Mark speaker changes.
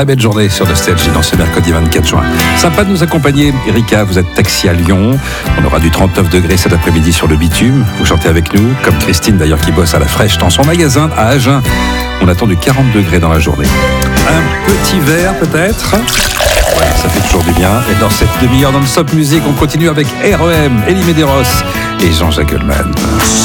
Speaker 1: très belle journée sur Nostalgie dans ce mercredi 24 juin. Sympa de nous accompagner. Erika, vous êtes taxi à Lyon. On aura du 39 degrés cet après-midi sur le bitume. Vous chantez avec nous, comme Christine d'ailleurs qui bosse à la fraîche dans son magasin à Agen. On attend du 40 degrés dans la journée. Un petit verre peut-être. Ouais, ça fait toujours du bien. Et dans cette demi-heure non-stop musique, on continue avec REM, Elie Medeiros et Jean-Jacques Goldman.